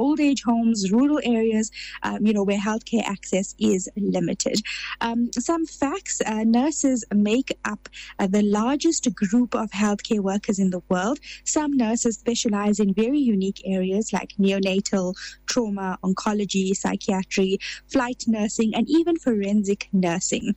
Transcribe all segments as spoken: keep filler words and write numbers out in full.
old age homes, rural areas, um, you know, where healthcare access is limited. Um, some facts, uh, nurses make up uh, the largest group of healthcare workers in the world. Some nurses specialize in very unique areas like neonatal, trauma, oncology, psychiatry, flight nursing, and even forensic nursing.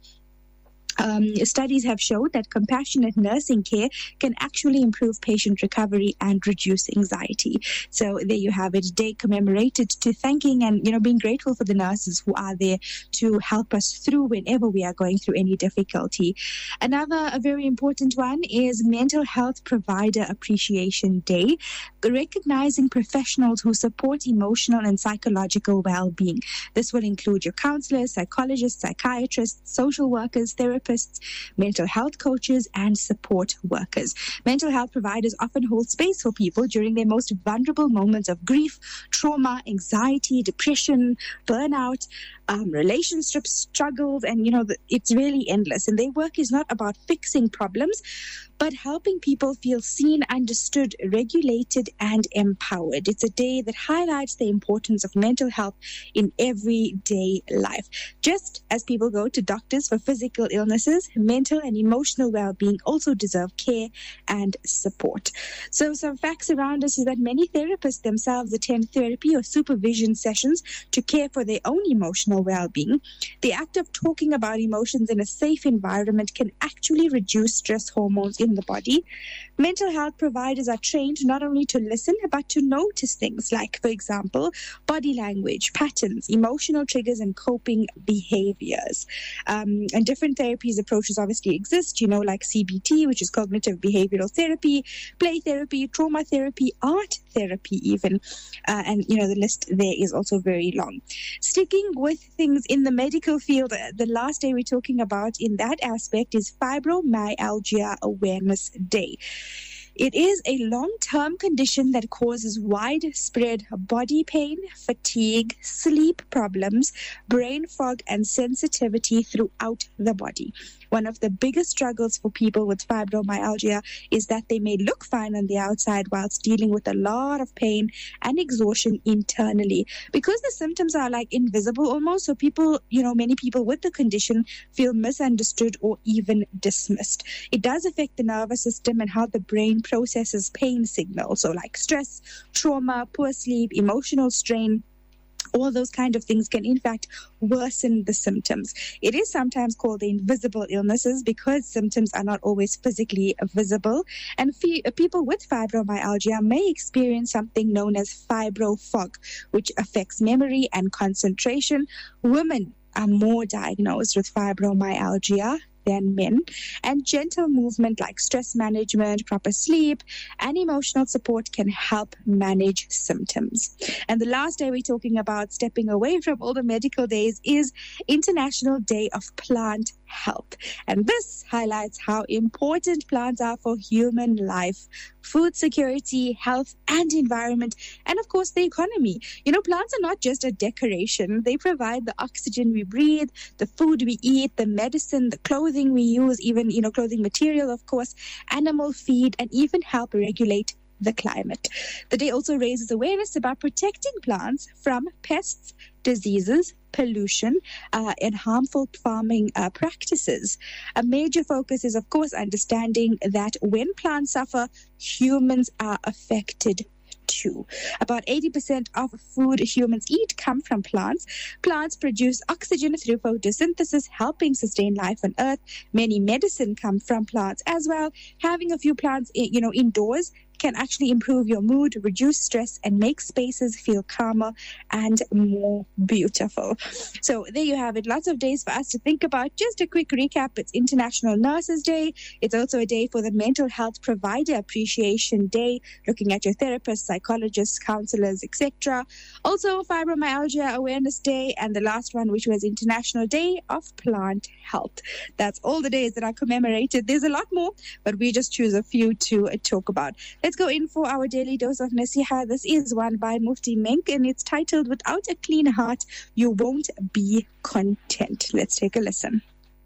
Um, studies have shown that compassionate nursing care can actually improve patient recovery and reduce anxiety. So there you have it, day commemorated to thanking and, you know, being grateful for the nurses who are there to help us through whenever we are going through any difficulty. Another a very important one is Mental Health Provider Appreciation Day, recognizing professionals who support emotional and psychological well-being. This will include your counselors, psychologists, psychiatrists, social workers, therapists, mental health coaches, and support workers. Mental health providers often hold space for people during their most vulnerable moments of grief, trauma, anxiety, depression, burnout, um, relationship struggles, and, you know, it's really endless. And their work is not about fixing problems, but helping people feel seen, understood, regulated, and empowered. It's a day that highlights the importance of mental health in everyday life. Just as people go to doctors for physical illnesses, mental and emotional well-being also deserve care and support. So some facts around us is that many therapists themselves attend therapy or supervision sessions to care for their own emotional well-being. The act of talking about emotions in a safe environment can actually reduce stress hormones in the body. Mental health providers are trained not only to listen, but to notice things like, for example, body language, patterns, emotional triggers, and coping behaviors. Um, and different therapies approaches obviously exist, you know, like C B T, which is cognitive behavioral therapy, play therapy, trauma therapy, art therapy even. Uh, and, you know, the list there is also very long. Sticking with things in the medical field, the last day we're talking about in that aspect is Fibromyalgia Awareness Day. It is a long-term condition that causes widespread body pain, fatigue, sleep problems, brain fog, and sensitivity throughout the body. One of the biggest struggles for people with fibromyalgia is that they may look fine on the outside whilst dealing with a lot of pain and exhaustion internally, because the symptoms are like invisible almost. So people, you know, many people with the condition feel misunderstood or even dismissed. It does affect the nervous system and how the brain processes pain signals. So like stress, trauma, poor sleep, emotional strain, all those kind of things can in fact worsen the symptoms. It is sometimes called the invisible illnesses because symptoms are not always physically visible. And fe- people with fibromyalgia may experience something known as fibro fog, which affects memory and concentration. Women are more diagnosed with fibromyalgia than men, and gentle movement like stress management, proper sleep, and emotional support can help manage symptoms. And the last day we're talking about, stepping away from all the medical days, is International Day of Plant Health. And this highlights how important plants are for human life, food security, health, and environment, and of course the economy. You know, plants are not just a decoration. They provide the oxygen we breathe, the food we eat, the medicine, the clothing we use, even, you know, clothing material, of course, animal feed, and even help regulate the climate. The day also raises awareness about protecting plants from pests, diseases, pollution, uh, and harmful farming uh, practices. A major focus is, of course, understanding that when plants suffer, humans are affected too. About eighty percent of food humans eat come from plants. Plants produce oxygen through photosynthesis, helping sustain life on Earth. Many medicine come from plants as well. Having a few plants, you know, indoors can actually improve your mood, reduce stress, and make spaces feel calmer and more beautiful. So there you have it. Lots of days for us to think about. Just a quick recap. It's International Nurses Day. It's also a day for the Mental Health Provider Appreciation Day, looking at your therapists, psychologists, counselors, et cetera. Also Fibromyalgia Awareness Day, and the last one, which was International Day of Plant Health. That's all the days that are commemorated. There's a lot more, but we just choose a few to uh, talk about. Let's go in for our daily dose of Nasiha. This is one by Mufti Menk, and it's titled, Without a Clean Heart, You Won't Be Content. Let's take a listen.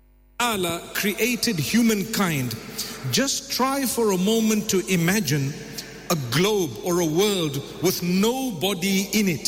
Allah created humankind. Just try for a moment to imagine a globe or a world with nobody in it.